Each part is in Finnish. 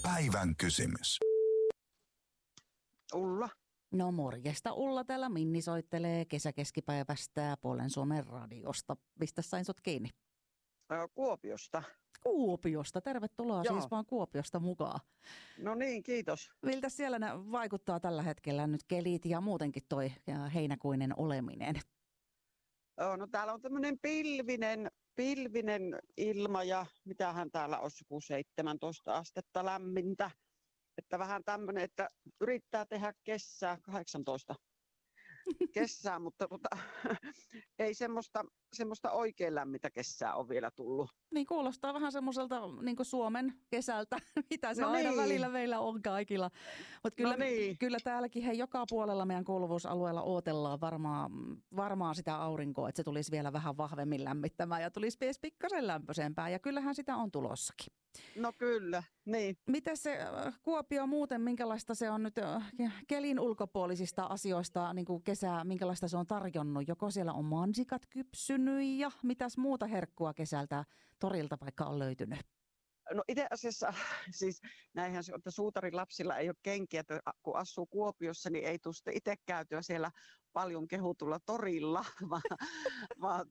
Päivän kysymys. Ulla. No morjesta Ulla, täällä Minni soittelee kesäkeskipäivästä Puolen Suomen radiosta. Mistä sain sut kiinni? Kuopiosta. Kuopiosta, tervetuloa. Joo. Siis vaan Kuopiosta mukaan. No niin, kiitos. Miltä siellä ne vaikuttaa tällä hetkellä nyt kelit ja muutenkin toi heinäkuinen oleminen? No täällä on tämmöinen pilvinen ilma ja mitähän täällä olisi, joku 17 astetta lämmintä. Että vähän tämmöinen, että yrittää tehdä kesää 18 kesää, mutta ei semmoista oikein lämmintä kesää ole vielä tullut. Niin kuulostaa vähän semmoiselta niin kuin Suomen kesältä, mitä se No aina niin. välillä meillä on kaikilla. Mutta kyllä, No niin. kyllä täälläkin joka puolella meidän kuuluvuusalueella odotellaan varmaan sitä aurinkoa, että se tulisi vielä vähän vahvemmin lämmittämään ja tulisi edes pikkasen lämpöisempää. Ja kyllähän sitä on tulossakin. No kyllä, niin. Miten se Kuopio muuten, minkälaista se on nyt kelin ulkopuolisista asioista niin kuin kesää, minkälaista se on tarjonnut? Joko siellä on mansikat kypsynyt ja mitäs muuta herkkua kesältä torilta vaikka on löytynyt? No itse asiassa siis näinhän se on, että suutarin lapsilla ei ole kenkiä, että kun asuu Kuopiossa, niin ei tule sitten itse käytyä siellä paljon kehutulla torilla, vaan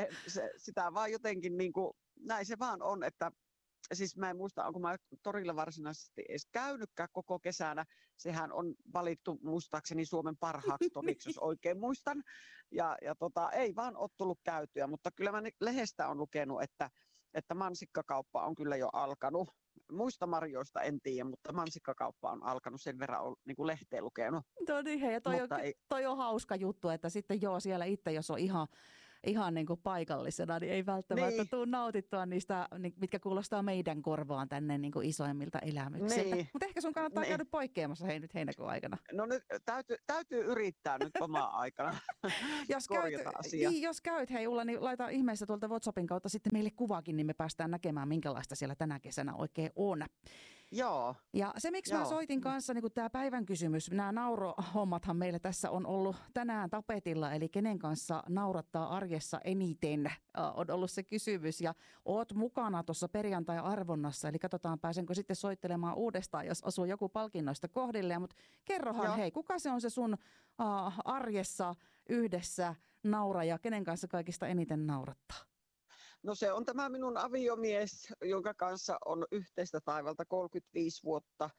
sitä vaan jotenkin niin kuin, näin se vaan on, että siis mä en muista, onko mä torilla varsinaisesti edes käynytkään koko kesänä. Sehän on valittu muistaakseni Suomen parhaaksi toriksi, jos oikein muistan. Ja ei vaan ole tullut käytyä, mutta kyllä mä lehdestä on lukenut, että mansikkakauppa on kyllä jo alkanut. Muista marjoista en tiedä, mutta mansikkakauppa on alkanut, sen verran on niin kuin lehteen lukenut. No niin, hei, ja toi on hauska juttu, että sitten siellä itse, jos on ihan niin kuin paikallisena, niin ei välttämättä tule nautittua niistä, mitkä kuulostaa meidän korvaan tänne niin kuin isoimmilta elämyksiltä. Niin. Mutta ehkä sun kannattaa käydä poikkeamassa nyt heinäkuun aikana. No nyt täytyy yrittää nyt omaa aikana korjata asiaa. Niin, jos käyt, hei Ulla, niin laita ihmeessä tuolta WhatsAppin kautta sitten meille kuvakin, niin me päästään näkemään, minkälaista siellä tänä kesänä oikein on. Joo. Ja se, miksi mä soitin kanssa, niin tämä päivän kysymys, nämä naurohommathan meillä tässä on ollut tänään tapetilla, eli kenen kanssa naurattaa arjessa eniten, on ollut se kysymys. Ja oot mukana tuossa perjantai-arvonnassa, eli katsotaan pääsenkö sitten soittelemaan uudestaan, jos osuu joku palkinnoista kohdilleen. Mutta kerrohan, hei, kuka se on se sun arjessa yhdessä nauraja, kenen kanssa kaikista eniten naurattaa? No se on tämä minun aviomies, jonka kanssa on yhteistä taivalta 35 vuotta,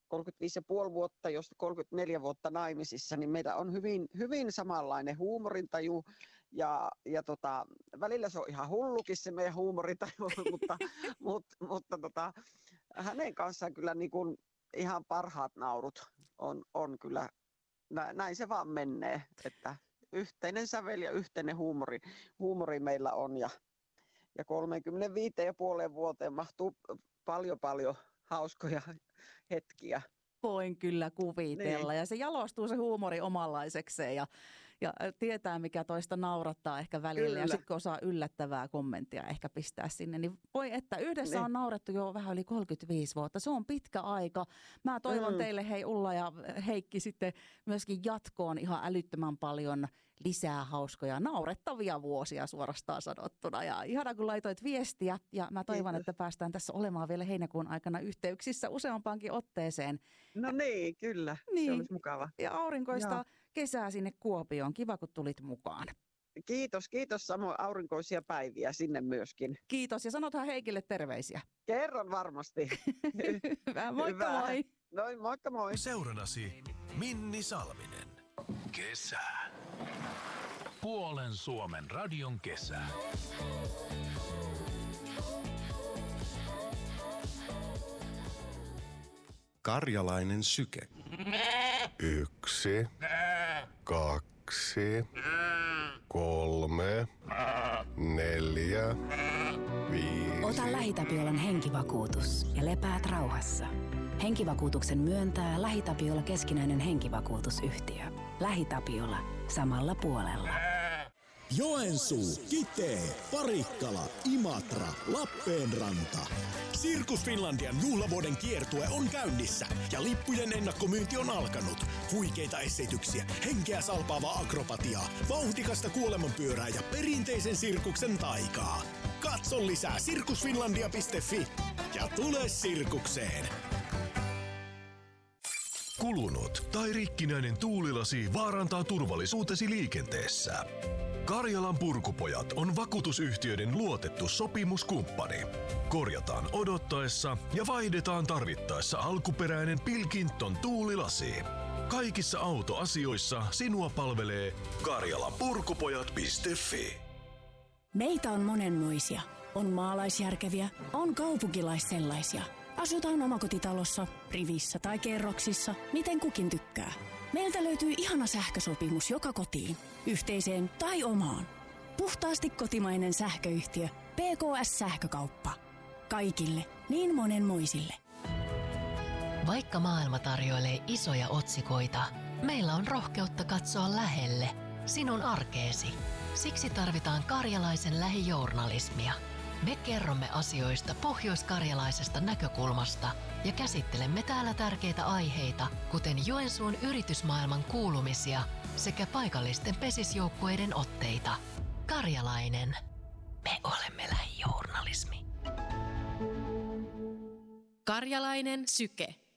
35,5 vuotta, josta 34 vuotta naimisissa, niin meillä on hyvin samanlainen huumorintaju ja välillä se on ihan hullukin se meidän huumorintaju, mutta hänen kanssaan kyllä niin kuin ihan parhaat naurut on kyllä, näin se vaan menee, että yhteinen sävel ja yhteinen huumori meillä on ja 35,5 vuoteen mahtuu paljon hauskoja hetkiä. Voin kyllä kuvitella. Niin. Ja se jalostuu se huumori omanlaisekseen ja tietää, mikä toista naurattaa ehkä välillä. Kyllä. Ja sitten kun osaa yllättävää kommenttia ehkä pistää sinne, niin voi että yhdessä on naurettu jo vähän yli 35 vuotta. Se on pitkä aika. Mä toivon teille, hei Ulla ja Heikki, sitten myöskin jatkoon ihan älyttömän paljon lisää hauskoja, naurettavia vuosia suorastaan sanottuna. Ja ihana, kun laitoit viestiä ja mä toivon, että päästään tässä olemaan vielä heinäkuun aikana yhteyksissä useampaankin otteeseen. No niin, kyllä. Niin. Se olisi mukava. Ja aurinkoista Joo. kesää sinne Kuopioon. Kiva, kun tulit mukaan. Kiitos. Samoin aurinkoisia päiviä sinne myöskin. Kiitos ja sanothan Heikille terveisiä. Kerron varmasti. Hyvä, moikka Hyvä. moi. Noin, moikka moi. Seurannasi Minni Salminen. Kesä. Puolen Suomen radion kesä. Karjalainen syke. 1, 2, 3, 4, 5. Ota LähiTapiolan henkivakuutus ja lepäät rauhassa. Henkivakuutuksen myöntää LähiTapiola keskinäinen henkivakuutusyhtiö. LähiTapiola. Samalla puolella. Joensuu, Kitee, Parikkala, Imatra, Lappeenranta. Sirkus Finlandian juhlavuoden kiertue on käynnissä ja lippujen ennakkomyynti on alkanut. Huikeita esityksiä, henkeä salpaavaa akrobatiaa, vauhdikasta kuolemanpyörää ja perinteisen sirkuksen taikaa. Katso lisää sirkusfinlandia.fi ja tule sirkukseen. Kulunut tai rikkinäinen tuulilasi vaarantaa turvallisuutesi liikenteessä. Karjalan Purkupojat on vakuutusyhtiöiden luotettu sopimuskumppani. Korjataan odottaessa ja vaihdetaan tarvittaessa alkuperäinen Pilkington tuulilasi. Kaikissa autoasioissa sinua palvelee karjalanpurkupojat.fi. Meitä on monenmoisia. On maalaisjärkeviä, on kaupunkilaissellaisia. Asutaan omakotitalossa, rivissä tai kerroksissa, miten kukin tykkää. Meiltä löytyy ihana sähkösopimus joka kotiin, yhteiseen tai omaan. Puhtaasti kotimainen sähköyhtiö PKS-sähkökauppa. Kaikille, niin monenmoisille. Vaikka maailma tarjoilee isoja otsikoita, meillä on rohkeutta katsoa lähelle, sinun arkeesi. Siksi tarvitaan karjalaisen lähijournalismia. Me kerromme asioista pohjoiskarjalaisesta näkökulmasta ja käsittelemme täällä tärkeitä aiheita, kuten Joensuun yritysmaailman kuulumisia sekä paikallisten pesisjoukkueiden otteita. Karjalainen. Me olemme lähijournalismi. Karjalainen syke.